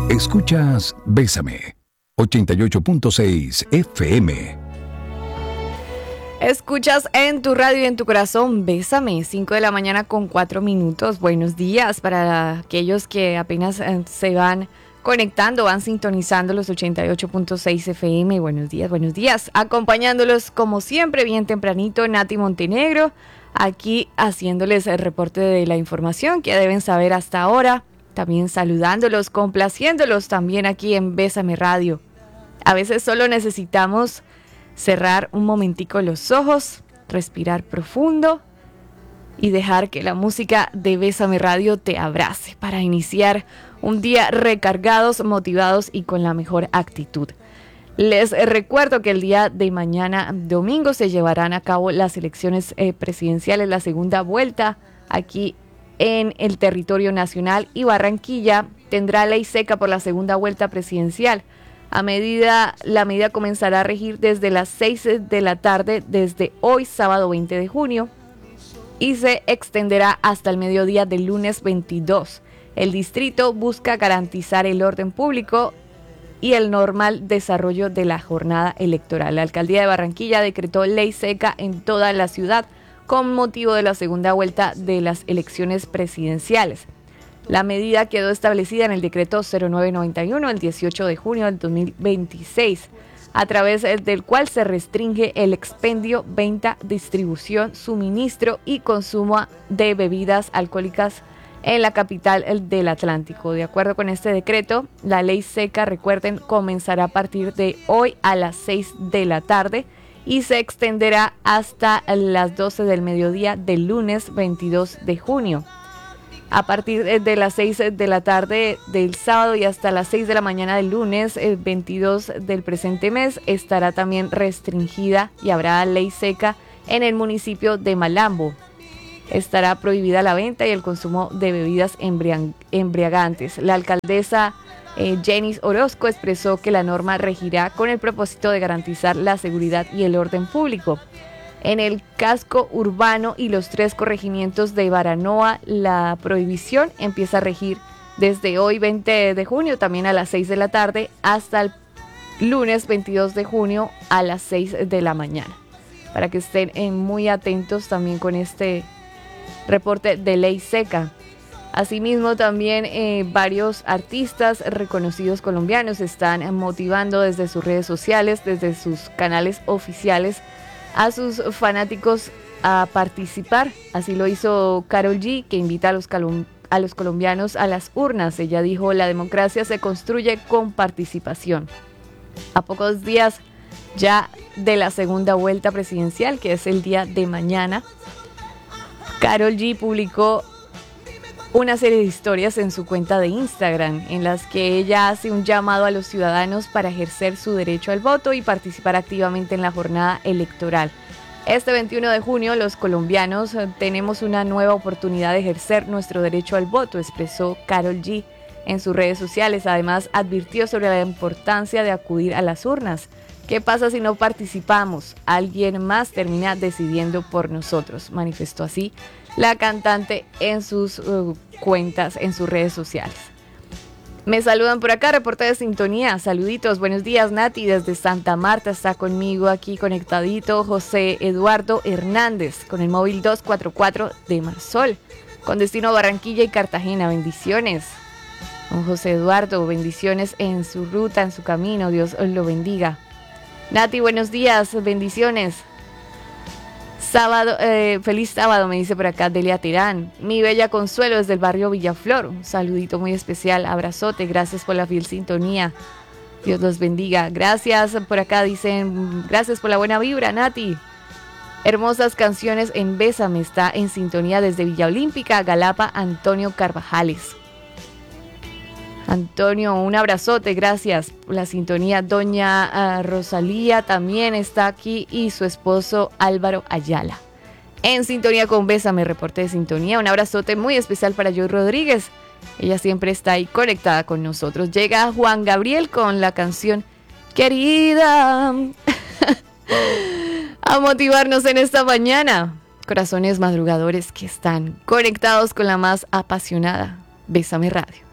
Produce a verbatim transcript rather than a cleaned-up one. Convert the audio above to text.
Escuchas Bésame, ochenta y ocho punto seis F M. Escuchas en tu radio y en tu corazón Bésame, cinco de la mañana con cuatro minutos. Buenos días para aquellos que apenas eh, se van conectando, van sintonizando los ochenta y ocho punto seis F M. Buenos días, buenos días. Acompañándolos como siempre, bien tempranito, Nati Montenegro, aquí haciéndoles el reporte de la información que deben saber hasta ahora. También saludándolos, complaciéndolos también aquí en Bésame Radio. A veces solo necesitamos cerrar un momentico los ojos, respirar profundo y dejar que la música de Bésame Radio te abrace para iniciar un día recargados, motivados y con la mejor actitud. Les recuerdo que el día de mañana, domingo, se llevarán a cabo las elecciones eh, presidenciales, la segunda vuelta aquí en el territorio nacional, y Barranquilla tendrá ley seca por la segunda vuelta presidencial. A medida, la medida comenzará a regir desde las seis de la tarde, desde hoy, sábado veinte de junio, y se extenderá hasta el mediodía del lunes veintidós. El distrito busca garantizar el orden público y el normal desarrollo de la jornada electoral. La alcaldía de Barranquilla decretó ley seca en toda la ciudad con motivo de la segunda vuelta de las elecciones presidenciales. La medida quedó establecida en el decreto cero nueve noventa y uno el dieciocho de junio del dos mil veintiséis, a través del cual se restringe el expendio, venta, distribución, suministro y consumo de bebidas alcohólicas en la capital del Atlántico. De acuerdo con este decreto, la ley seca, recuerden, comenzará a partir de hoy a las seis de la tarde y se extenderá hasta las doce del mediodía del lunes veintidós de junio. A partir de las seis de la tarde del sábado y hasta las seis de la mañana del lunes el veintidós del presente mes estará también restringida y habrá ley seca en el municipio de Malambo. Estará prohibida la venta y el consumo de bebidas embriagantes. La alcaldesa eh, Jenis Orozco expresó que la norma regirá con el propósito de garantizar la seguridad y el orden público. En el casco urbano y los tres corregimientos de Baranoa, la prohibición empieza a regir desde hoy veinte de junio, también a las seis de la tarde, hasta el lunes veintidós de junio a las seis de la mañana. Para que estén eh, muy atentos también con este reporte de ley seca. Asimismo, también eh, varios artistas reconocidos colombianos están motivando desde sus redes sociales, desde sus canales oficiales, a sus fanáticos a participar. Así lo hizo Karol G, que invita a los, calum- a los colombianos a las urnas. Ella dijo: la democracia se construye con participación. A pocos días ya de la segunda vuelta presidencial, que es el día de mañana, Karol G publicó una serie de historias en su cuenta de Instagram en las que ella hace un llamado a los ciudadanos para ejercer su derecho al voto y participar activamente en la jornada electoral. Este veintiuno de junio los colombianos tenemos una nueva oportunidad de ejercer nuestro derecho al voto, expresó Karol G en sus redes sociales. Además, advirtió sobre la importancia de acudir a las urnas. ¿Qué pasa si no participamos? Alguien más termina decidiendo por nosotros, manifestó así la cantante en sus uh, cuentas, en sus redes sociales. Me saludan por acá, reporte de sintonía, saluditos, buenos días Nati, desde Santa Marta está conmigo aquí conectadito José Eduardo Hernández, con el móvil dos cuatro cuatro de Marsol, con destino a Barranquilla y Cartagena, bendiciones. Don José Eduardo, bendiciones en su ruta, en su camino, Dios lo bendiga. Nati, buenos días, bendiciones. Sábado, eh, feliz sábado, me dice por acá Delia Terán. Mi bella Consuelo desde el barrio Villaflor. Un saludito muy especial, abrazote, gracias por la fiel sintonía. Dios los bendiga. Gracias, por acá dicen, gracias por la buena vibra, Nati. Hermosas canciones en Bésame, está en sintonía desde Villa Olímpica, Galapa, Antonio Carvajales. Antonio, un abrazote, gracias por la sintonía. Doña uh, Rosalía también está aquí y su esposo Álvaro Ayala. En sintonía con Bésame, reporte de sintonía. Un abrazote muy especial para Joy Rodríguez. Ella siempre está ahí conectada con nosotros. Llega Juan Gabriel con la canción Querida a motivarnos en esta mañana. Corazones madrugadores que están conectados con la más apasionada Bésame Radio.